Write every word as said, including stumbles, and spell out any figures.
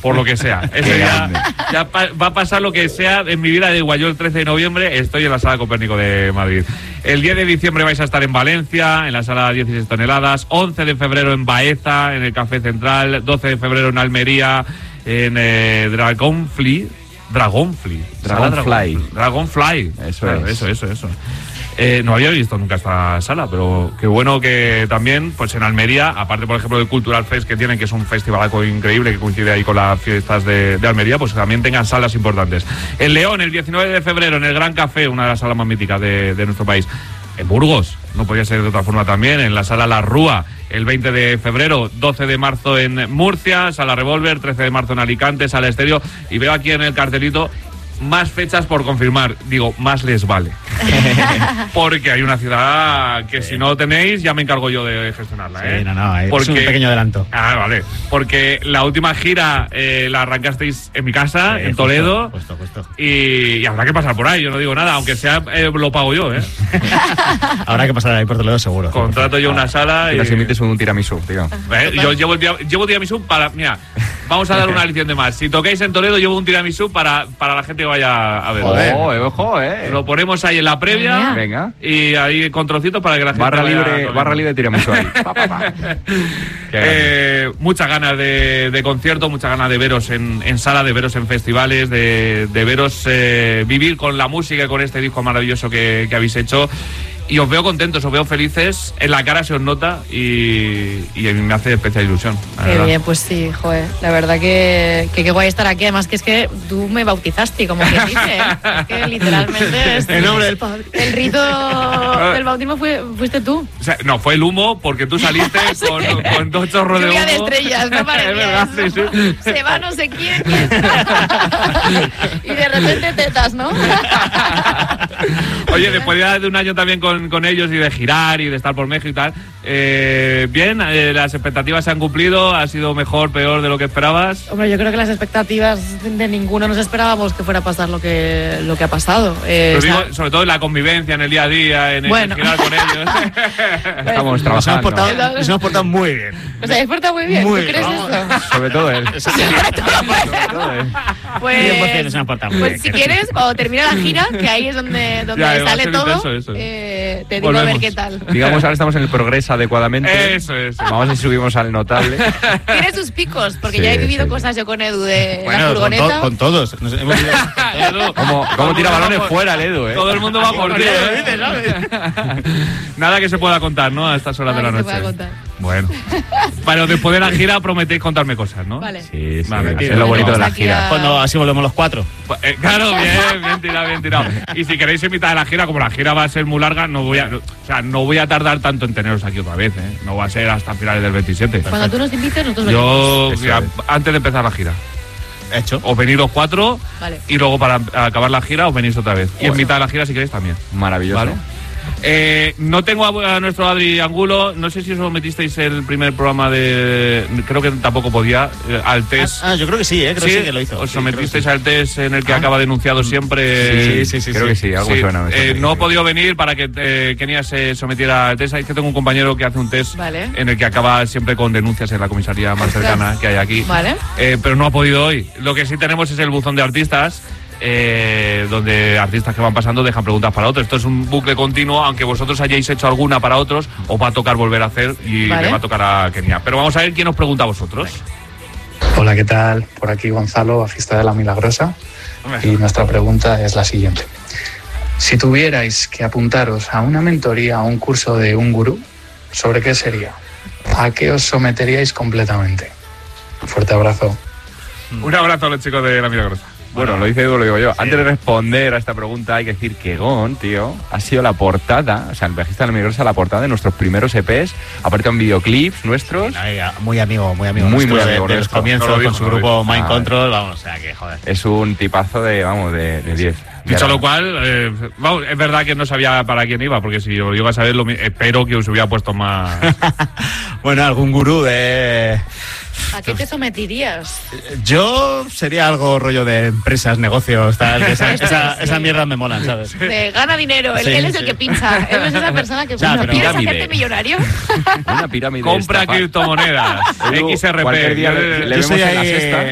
por lo que sea. Ese día ya pa- va a pasar lo que sea en mi vida, da igual. Yo el trece de noviembre estoy en la Sala Copérnico de Madrid. El diez de diciembre vais a estar en Valencia, en la Sala dieciséis toneladas. once de febrero en Baeza, en el Café Central. doce de febrero en Almería, en eh, Dragonfly. Dragonfly. Dragonfly. Dragonfly. Eso Claro, es. Eso, eso, eso. Eh, no había visto nunca esta sala, pero qué bueno que también, pues en Almería, aparte por ejemplo del Cultural Fest que tienen, que es un festivalaco increíble que coincide ahí con las fiestas de, de Almería, pues también tengan salas importantes. En León, el diecinueve de febrero, en el Gran Café, una de las salas más míticas de, de nuestro país. En Burgos, no podía ser de otra forma también, en la Sala La Rúa, el veinte de febrero, doce de marzo en Murcia, Sala Revolver, trece de marzo en Alicante, Sala Estéreo, y veo aquí en el cartelito más fechas por confirmar. Digo, más les vale. Porque hay una ciudad que sí. Si no tenéis, ya me encargo yo de gestionarla, ¿eh? Sí, no, no, es Porque... un pequeño adelanto. Ah, vale. Porque la última gira eh, la arrancasteis en mi casa, sí, en Toledo. Justo, justo, justo. Y, y habrá que pasar por ahí, yo no digo nada, aunque sea eh, lo pago yo, ¿eh? Habrá que pasar ahí por Toledo seguro. Contrato yo una sala y... y... nos invites un tiramisú, tío. ¿Eh? Yo llevo, el tira... llevo tiramisú para... Mira, vamos a dar una lección de más. Si tocáis en Toledo, llevo un tiramisú para, para la gente que vaya a ver. Ojo, eh, ojo, eh. Lo ponemos ahí en la previa. Venga. Y ahí con trocitos para que la gente barra vaya libre, barra libre tiramisú ahí. pa, pa, pa. eh, muchas ganas de, de concierto, muchas ganas de veros en, en sala, de veros en festivales, de, de veros eh, vivir con la música y con este disco maravilloso que, que habéis hecho. Y os veo contentos, os veo felices, en la cara se os nota y, y me hace especial ilusión. Qué verdad. Bien, pues sí, joder, la verdad que, que qué guay estar aquí, además que es que tú me bautizaste, como quien dice, es que literalmente es el nombre del padre. El rito del bautismo fue, fuiste tú. O sea, no, fue el humo porque tú saliste sí. con, con dos chorros de humo. Lluvia de estrellas, no parecía. Es verdad, sí, sí. Se va no sé quién, quién y de repente tetas, ¿no? Oye, después de un año también con, con ellos y de girar y de estar por México y tal, eh, bien, eh, las expectativas se han cumplido, ha sido mejor, peor de lo que esperabas. Hombre, yo creo que las expectativas de ninguno nos esperábamos que fuera a pasar lo que, lo que ha pasado. Eh, Pero o sea, digo, sobre todo en la convivencia, en el día a día, en, bueno. en girar con ellos. Estamos trabajando. Nos hemos portado, nos hemos portado muy bien. O sea, ¿has portado muy bien? Muy ¿Tú crees bien. eso? Sobre todo él. Sobre todo él. Pues, nos hemos portado muy pues bien. si quieres, cuando termine la gira, que ahí es donde, donde Ya, sale todo, intenso, eso. eh, te digo a ver Volvemos. qué tal. Digamos, ahora estamos en el progreso adecuadamente. Eso es. Vamos a ver si subimos al notable. Tiene sus picos, porque Sí, ya he vivido sí. cosas yo con Edu de Bueno, la con, furgoneta. to- con todos. Nos hemos ido Edu, ¿Cómo, cómo tira balones por- fuera el Edu, eh? Todo el mundo va por ti, ¿eh? Nada que se pueda contar, ¿no? A estas horas Nada de la que se noche. pueda contar. Bueno. Pero después de la gira prometéis contarme cosas, ¿no? Vale. Sí, sí, Vale, es lo bonito de la Vamos aquí gira. a- Cuando así volvemos los cuatro. Pues, eh, claro, bien, bien tirado, bien tirado. Y si queréis en mitad de la gira, como la gira va a ser muy larga, no voy a, no, o sea, no voy a tardar tanto en teneros aquí otra vez, ¿eh? No va a ser hasta finales del veintisiete. Cuando tú nos invites, nosotros Yo, venimos. mira, antes de empezar la gira, Hecho. os venís los cuatro Vale. y luego para acabar la gira os venís otra vez. Y en mitad de la gira, si queréis, también. Maravilloso. ¿Vale? Eh, no tengo a, a nuestro Adri Angulo, no sé si os metisteis el primer programa de... Creo que tampoco podía, eh, al test. Ah, yo creo que sí, ¿eh? Creo ¿Sí? que sí que lo hizo. ¿Os Sí, sometisteis creo que sí. al test en el que Ah. acaba denunciado siempre? Sí, sí, sí, Creo sí. que sí, algo Sí, suena. eh, no he podido venir para que eh, Kenia se sometiera al test. Es que tengo un compañero que hace un test Vale. en el que acaba siempre con denuncias en la comisaría más cercana que hay aquí. Vale. Eh, pero no ha podido hoy. Lo que sí tenemos es el buzón de artistas, eh, donde artistas que van pasando dejan preguntas para otros. Esto es un bucle continuo, aunque vosotros hayáis hecho alguna para otros, os va a tocar volver a hacer y Vale. le va a tocar a Kenia. Pero vamos a ver quién os pregunta a vosotros. Hola, ¿qué tal? Por aquí Gonzalo, bajista de La Milagrosa. Y nuestra pregunta es la siguiente. Si tuvierais que apuntaros a una mentoría, a un curso de un gurú, ¿sobre qué sería? ¿A qué os someteríais completamente? Un fuerte abrazo. Un abrazo a los chicos de La Milagrosa. Bueno, lo dice Edu, lo digo yo. Antes de responder a esta pregunta hay que decir que Gon, tío, ha sido la portada, o sea, el bajista de La Milagrosa, la portada de nuestros primeros E Pes, aparte en videoclips nuestros. Muy amigo, muy amigo. Muy, nuestro, muy de- amigo de los nuestro. comienzos No lo con dijo, su no lo grupo dijo. Mind Ah, Control, vamos, o sea, que joder. Es un tipazo de, vamos, de diez. Dicho lo cual, eh, vamos, es verdad que no sabía para quién iba, porque si yo iba a saber, lo, mi- espero que os hubiera puesto más... Bueno, algún gurú de... ¿A qué te sometirías? Yo sería algo rollo de empresas, negocios, tal. que Esa, Esto esa, sí. esa mierda me molan, ¿sabes? De gana dinero. Él, Sí, él es sí. el que pincha. Él es esa persona que O sea, bueno, pero ¿quieres pirámide. hacerte millonario? Una pirámide. Compra estafa. criptomonedas, Edu, X R P. cualquier día le- le Yo vemos soy en la ahí, sexta.